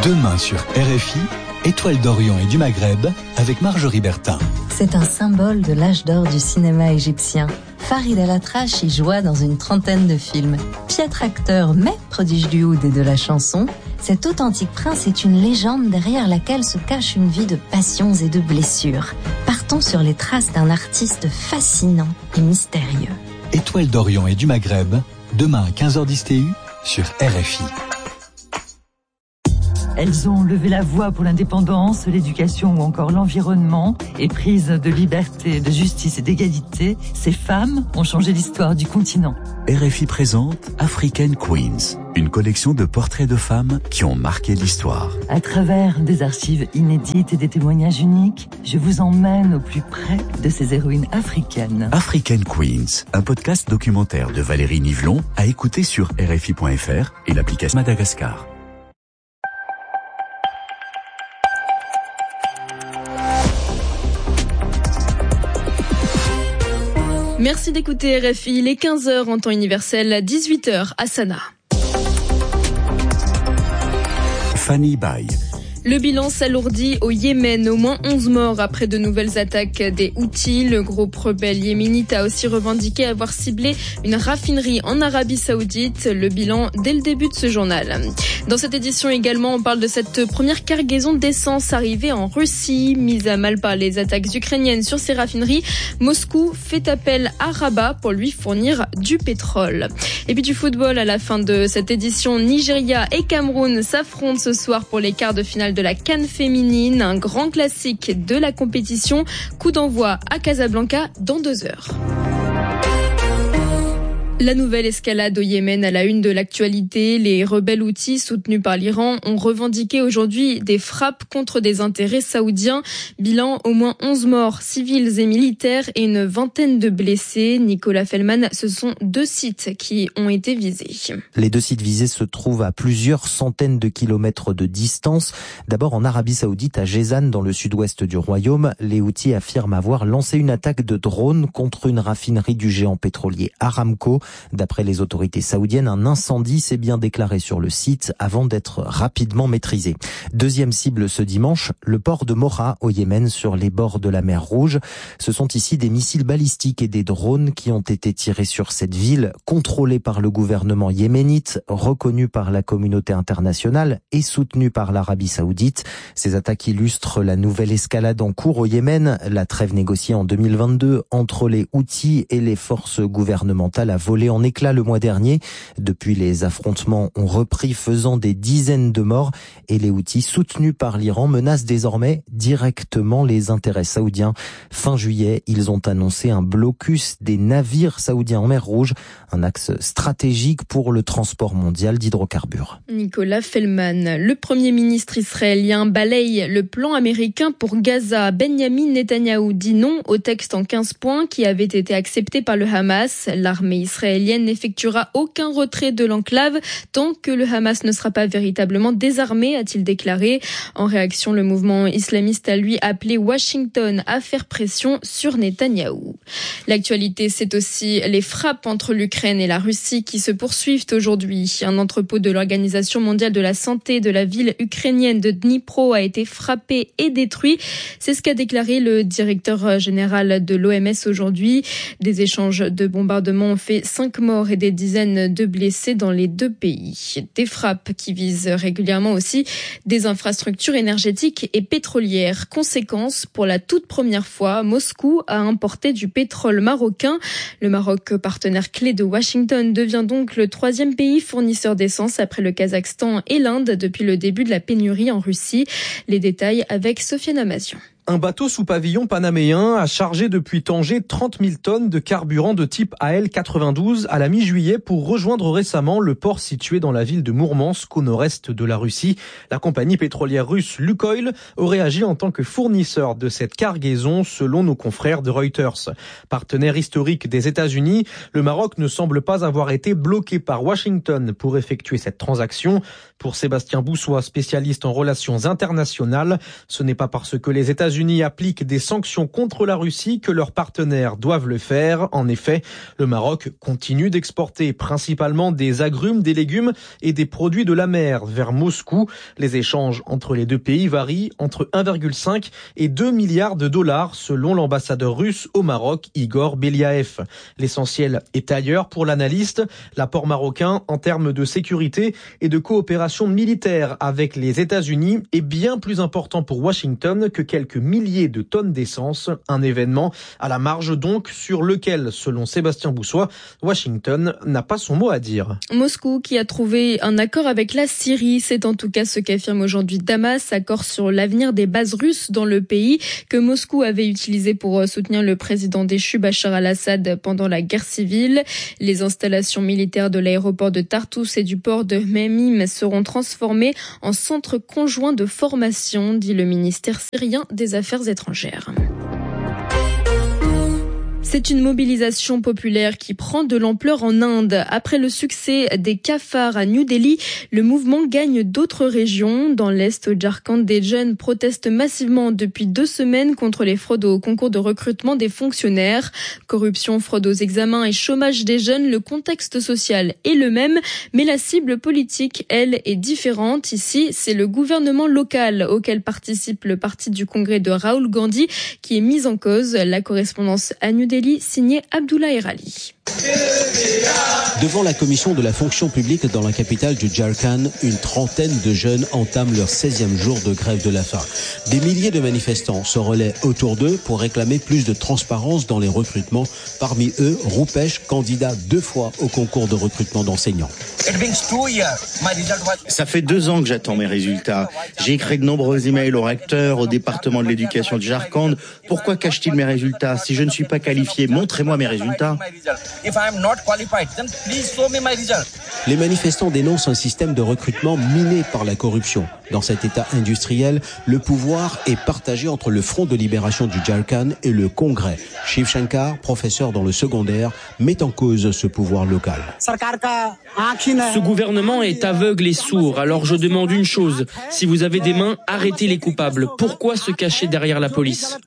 Demain sur RFI, Étoile d'Orient et du Maghreb avec Marjorie Bertin. C'est un symbole de l'âge d'or du cinéma égyptien. Farid El-Atrache y joua dans une trentaine de films. Piètre acteur mais prodige du oud et de la chanson, cet authentique prince est une légende derrière laquelle se cache une vie de passions et de blessures. Partons sur les traces d'un artiste fascinant et mystérieux. Étoile d'Orient et du Maghreb, demain à 15h10 TU sur RFI. Elles ont levé la voix pour l'indépendance, l'éducation ou encore l'environnement, éprises de liberté, de justice et d'égalité. Ces femmes ont changé l'histoire du continent. RFI présente African Queens, une collection de portraits de femmes qui ont marqué l'histoire. À travers des archives inédites et des témoignages uniques, je vous emmène au plus près de ces héroïnes africaines. African Queens, un podcast documentaire de Valérie Nivelon à écouter sur RFI.fr et l'application Madagascar. Merci d'écouter RFI, les 15h en temps universel, 18h à Sanaa. Fanny Baye. Le bilan s'alourdit au Yémen, au moins 11 morts après de nouvelles attaques des Houthis. Le groupe rebelle yéménite a aussi revendiqué avoir ciblé une raffinerie en Arabie Saoudite. Le bilan dès le début de ce journal. Dans cette édition également, on parle de cette première cargaison d'essence arrivée en Russie. Mise à mal par les attaques ukrainiennes sur ces raffineries, Moscou fait appel à Rabat pour lui fournir du pétrole. Et puis du football à la fin de cette édition, Nigeria et Cameroun s'affrontent ce soir pour les quarts de finale de la CAN féminine, un grand classique de la compétition. Coup d'envoi à Casablanca dans 2 heures. La nouvelle escalade au Yémen à la une de l'actualité. Les rebelles Houthis soutenus par l'Iran ont revendiqué aujourd'hui des frappes contre des intérêts saoudiens. Bilan, au moins 11 morts civils et militaires et une vingtaine de blessés. Nicolas Fellman, ce sont 2 sites qui ont été visés. Les 2 sites visés se trouvent à plusieurs centaines de kilomètres de distance. D'abord en Arabie Saoudite, à Jezan, dans le sud-ouest du royaume, les Houthis affirment avoir lancé une attaque de drone contre une raffinerie du géant pétrolier Aramco. D'après les autorités saoudiennes, un incendie s'est bien déclaré sur le site avant d'être rapidement maîtrisé. Deuxième cible ce dimanche, le port de Moha au Yémen sur les bords de la mer Rouge. Ce sont ici des missiles balistiques et des drones qui ont été tirés sur cette ville, contrôlée par le gouvernement yéménite, reconnue par la communauté internationale et soutenue par l'Arabie Saoudite. Ces attaques illustrent la nouvelle escalade en cours au Yémen. La trêve négociée en 2022 entre les Houthis et les forces gouvernementales a volé en éclats le mois dernier. Depuis, les affrontements ont repris, faisant des dizaines de morts, et les Houthis, soutenus par l'Iran, menacent désormais directement les intérêts saoudiens. Fin juillet, ils ont annoncé un blocus des navires saoudiens en mer Rouge, un axe stratégique pour le transport mondial d'hydrocarbures. Nicolas Fellman, le Premier ministre israélien balaye le plan américain pour Gaza. Benyamin Netanyahou dit non au texte en 15 points qui avait été accepté par le Hamas. L'armée israélienne n'effectuera aucun retrait de l'enclave tant que le Hamas ne sera pas véritablement désarmé, a-t-il déclaré. En réaction, le mouvement islamiste a lui appelé Washington à faire pression sur Netanyahou. L'actualité, c'est aussi les frappes entre l'Ukraine et la Russie qui se poursuivent aujourd'hui. Un entrepôt de l'Organisation mondiale de la santé de la ville ukrainienne de Dnipro a été frappé et détruit. C'est ce qu'a déclaré le directeur général de l'OMS aujourd'hui. Des échanges de bombardements ont fait 5 morts et des dizaines de blessés dans les 2 pays. Des frappes qui visent régulièrement aussi des infrastructures énergétiques et pétrolières. Conséquence, pour la toute première fois, Moscou a importé du pétrole marocain. Le Maroc, partenaire clé de Washington, devient donc le 3e pays fournisseur d'essence après le Kazakhstan et l'Inde depuis le début de la pénurie en Russie. Les détails avec Sofiane Amazian. Un bateau sous pavillon panaméen a chargé depuis Tanger 30 000 tonnes de carburant de type AL-92 à la mi-juillet pour rejoindre récemment le port situé dans la ville de Mourmansk au nord-est de la Russie. La compagnie pétrolière russe Lukoil aurait agi en tant que fournisseur de cette cargaison selon nos confrères de Reuters. Partenaire historique des États-Unis, le Maroc ne semble pas avoir été bloqué par Washington pour effectuer cette transaction. Pour Sébastien Boussois, spécialiste en relations internationales, ce n'est pas parce que les États-Unis États-Unis appliquent des sanctions contre la Russie, que leurs partenaires doivent le faire. En effet, le Maroc continue d'exporter principalement des agrumes, des légumes et des produits de la mer vers Moscou. Les échanges entre les deux pays varient entre 1,5 et 2 milliards de dollars selon l'ambassadeur russe au Maroc, Igor Beliaev. L'essentiel est ailleurs pour l'analyste. L'apport marocain en termes de sécurité et de coopération militaire avec les États-Unis est bien plus important pour Washington que quelques milliers de tonnes d'essence. Un événement à la marge donc sur lequel, selon Sébastien Boussois, Washington n'a pas son mot à dire. Moscou qui a trouvé un accord avec la Syrie, c'est en tout cas ce qu'affirme aujourd'hui Damas, accord sur l'avenir des bases russes dans le pays que Moscou avait utilisé pour soutenir le président déchu Bachar al-Assad pendant la guerre civile. Les installations militaires de l'aéroport de Tartus et du port de Memim seront transformées en centre conjoint de formation, dit le ministère syrien des Affaires étrangères. C'est une mobilisation populaire qui prend de l'ampleur en Inde. Après le succès des cafards à New Delhi, le mouvement gagne d'autres régions. Dans l'Est, au Jharkhand, des jeunes protestent massivement depuis 2 semaines contre les fraudes au concours de recrutement des fonctionnaires. Corruption, fraude aux examens et chômage des jeunes, le contexte social est le même, mais la cible politique, elle, est différente. Ici, c'est le gouvernement local auquel participe le parti du congrès de Rahul Gandhi qui est mis en cause. La correspondance à New Delhi, signé Abdullah Erali. Devant la commission de la fonction publique dans la capitale du Jharkhand, une trentaine de jeunes entament leur 16e jour de grève de la faim. Des milliers de manifestants se relaient autour d'eux pour réclamer plus de transparence dans les recrutements. Parmi eux, Rupesh, candidat 2 fois au concours de recrutement d'enseignants. Ça fait 2 ans que j'attends mes résultats. J'ai écrit de nombreux emails au recteur, au département de l'éducation du Jharkhand. Pourquoi cache-t-il mes résultats? Si je ne suis pas qualifié, montrez-moi mes résultats. Les manifestants dénoncent un système de recrutement miné par la corruption. Dans cet état industriel, le pouvoir est partagé entre le Front de libération du Jharkhand et le Congrès. Shiv Shankar, professeur dans le secondaire, met en cause ce pouvoir local. Ce gouvernement est aveugle et sourd, alors je demande une chose. Si vous avez des mains, arrêtez les coupables. Pourquoi se cacher derrière la police?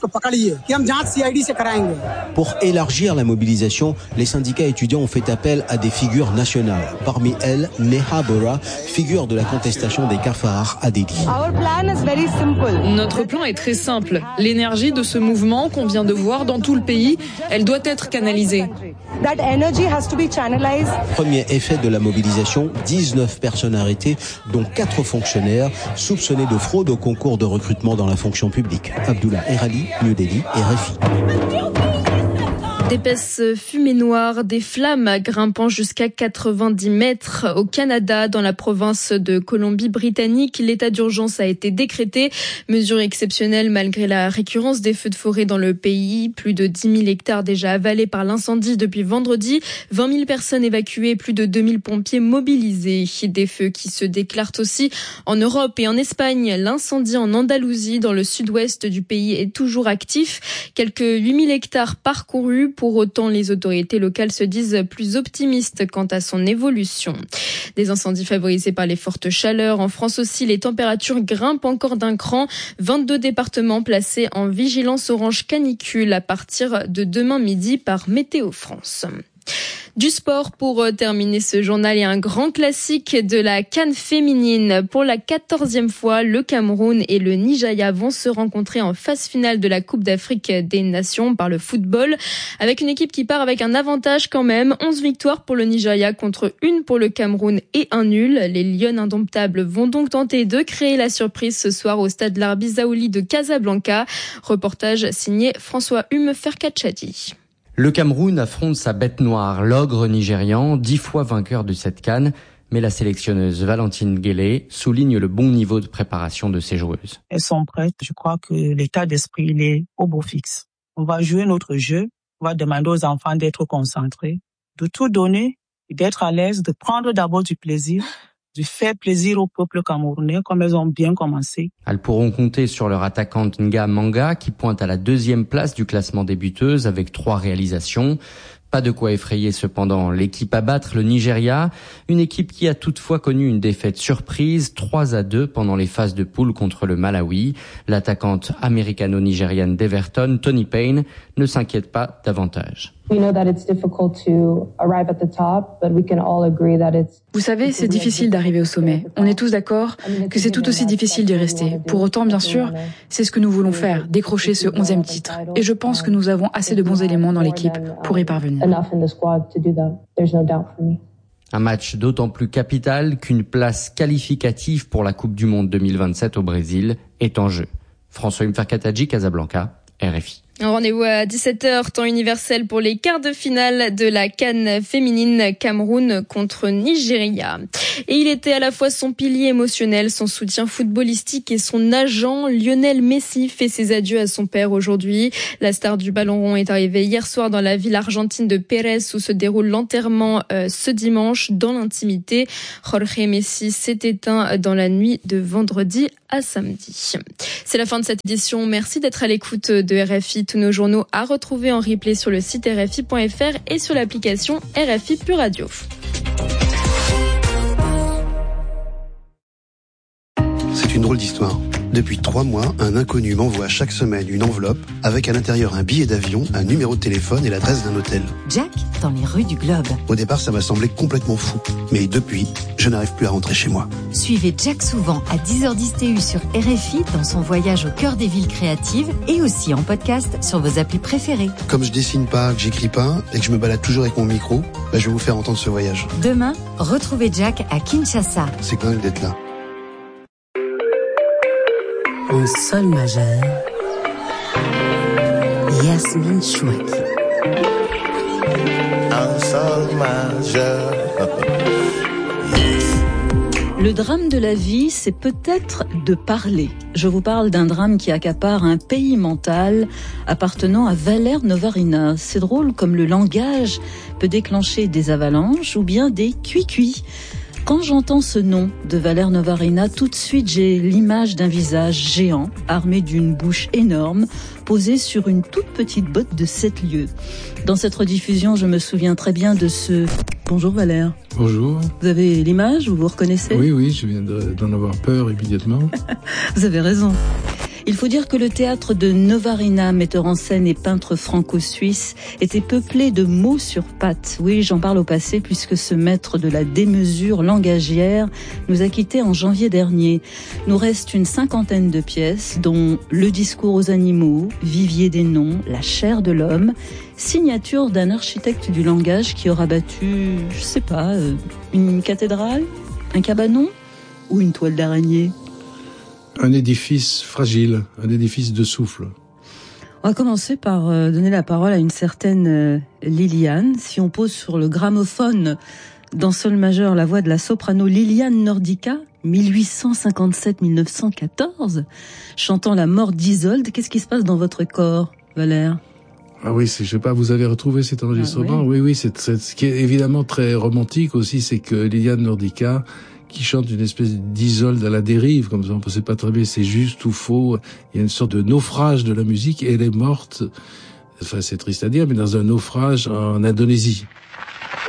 Pour élargir la mobilisation, les syndicats étudiants ont fait appel à des figures nationales. Parmi elles, Neha Bora, figure de la contestation des cafards à Delhi. Notre plan est très simple. L'énergie de ce mouvement qu'on vient de voir dans tout le pays, elle doit être canalisée. Premier effet de la mobilisation, 19 personnes arrêtées, dont 4 fonctionnaires soupçonnés de fraude au concours de recrutement dans la fonction publique. Abdullah Erali, New Delhi, RFI. D'épaisses fumées noires, des flammes grimpant jusqu'à 90 mètres au Canada, dans la province de Colombie-Britannique. L'état d'urgence a été décrété. Mesure exceptionnelle malgré la récurrence des feux de forêt dans le pays. Plus de 10 000 hectares déjà avalés par l'incendie depuis vendredi. 20 000 personnes évacuées, plus de 2 000 pompiers mobilisés. Des feux qui se déclarent aussi en Europe et en Espagne. L'incendie en Andalousie, dans le sud-ouest du pays, est toujours actif. Quelques 8 000 hectares parcourus. Pour autant, les autorités locales se disent plus optimistes quant à son évolution. Des incendies favorisés par les fortes chaleurs. En France aussi, les températures grimpent encore d'un cran. 22 départements placés en vigilance orange canicule à partir de demain midi par Météo France. Du sport pour terminer ce journal et un grand classique de la CAN féminine. Pour la 14e fois, le Cameroun et le Nigeria vont se rencontrer en phase finale de la Coupe d'Afrique des Nations par le football. Avec une équipe qui part avec un avantage quand même. 11 victoires pour le Nigeria contre 1 pour le Cameroun et un nul. Les Lionnes indomptables vont donc tenter de créer la surprise ce soir au stade Larbi Zaouli de Casablanca. Reportage signé François-Hume Ferkachadi. Le Cameroun affronte sa bête noire, l'ogre nigérian, 10 fois vainqueur de cette CAN. Mais la sélectionneuse Valentine Guélé souligne le bon niveau de préparation de ses joueuses. Elles sont prêtes. Je crois que l'état d'esprit, il est au beau fixe. On va jouer notre jeu. On va demander aux enfants d'être concentrés, de tout donner, d'être à l'aise, de prendre d'abord du plaisir, de faire plaisir au peuple camerounais comme elles ont bien commencé. Elles pourront compter sur leur attaquante Nga Manga qui pointe à la 2e place du classement des buteuses avec 3 réalisations. Pas de quoi effrayer cependant l'équipe à battre, le Nigeria, une équipe qui a toutefois connu une défaite surprise, 3-2 pendant les phases de poule contre le Malawi. L'attaquante américano-nigériane d'Everton, Toni Payne, ne s'inquiète pas davantage. Vous savez, c'est difficile d'arriver au sommet. On est tous d'accord que c'est tout aussi difficile d'y rester. Pour autant, bien sûr, c'est ce que nous voulons faire, décrocher ce 11e titre. Et je pense que nous avons assez de bons éléments dans l'équipe pour y parvenir. Un match d'autant plus capital qu'une place qualificative pour la Coupe du Monde 2027 au Brésil est en jeu. François Mferkataji, Casablanca, RFI. Rendez-vous à 17h, temps universel pour les quarts de finale de la CAN féminine, Cameroun contre Nigeria. Et il était à la fois son pilier émotionnel, son soutien footballistique et son agent. Lionel Messi fait ses adieux à son père aujourd'hui. La star du ballon rond est arrivée hier soir dans la ville argentine de Pérez où se déroule l'enterrement ce dimanche dans l'intimité. Jorge Messi s'est éteint dans la nuit de vendredi à samedi. C'est la fin de cette édition. Merci d'être à l'écoute de RFI. Tous nos journaux à retrouver en replay sur le site RFI.fr et sur l'application RFI Pure Radio. C'est une drôle d'histoire. Depuis 3 mois, un inconnu m'envoie chaque semaine une enveloppe avec à l'intérieur un billet d'avion, un numéro de téléphone et l'adresse d'un hôtel. Jack, dans les rues du Globe. Au départ, ça m'a semblé complètement fou. Mais depuis, je n'arrive plus à rentrer chez moi. Suivez Jack souvent à 10h10 TU sur RFI dans son voyage au cœur des villes créatives et aussi en podcast sur vos applis préférées. Comme je dessine pas, que j'écris pas et que je me balade toujours avec mon micro, je vais vous faire entendre ce voyage. Demain, retrouvez Jack à Kinshasa. C'est dingue d'être là. En sol majeur, Yasmine Chouaki. En sol majeur. Le drame de la vie, c'est peut-être de parler. Je vous parle d'un drame qui accapare un pays mental appartenant à Valère Novarina. C'est drôle comme le langage peut déclencher des avalanches ou bien des cuits-cuits. Quand j'entends ce nom de Valère Novarina, tout de suite j'ai l'image d'un visage géant, armé d'une bouche énorme, posé sur une toute petite botte de 7 lieues. Dans cette rediffusion, je me souviens très bien de ce... Bonjour Valère. Bonjour. Vous avez l'image, vous vous reconnaissez ? Oui, je viens d'en avoir peur immédiatement. Vous avez raison. Il faut dire que le théâtre de Novarina, metteur en scène et peintre franco-suisse, était peuplé de mots sur pattes. Oui, j'en parle au passé puisque ce maître de la démesure langagière nous a quittés en janvier dernier. Nous reste une 50aine de pièces, dont Le discours aux animaux, Vivier des noms, La chair de l'homme, signature d'un architecte du langage qui aura bâtu, je sais pas, une cathédrale, un cabanon ou une toile d'araignée. Un édifice fragile, un édifice de souffle. On va commencer par donner la parole à une certaine Liliane. Si on pose sur le gramophone dans sol majeur la voix de la soprano Liliane Nordica, 1857-1914, chantant la mort d'Isolde, qu'est-ce qui se passe dans votre corps, Valère ? Ah oui, je sais pas, vous avez retrouvé cet enregistrement ? Oui, c'est ce qui est évidemment très romantique aussi, c'est que Liliane Nordica, qui chante une espèce d'Isolde à la dérive, comme ça on ne sait pas très bien c'est juste ou faux. Il y a une sorte de naufrage de la musique et elle est morte, enfin c'est triste à dire, mais dans un naufrage en Indonésie.